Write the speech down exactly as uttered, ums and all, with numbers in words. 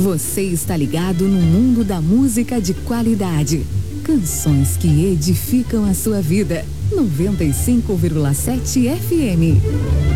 Você está ligado no mundo da música de qualidade. Canções que edificam a sua vida. noventa e cinco vírgula sete F M.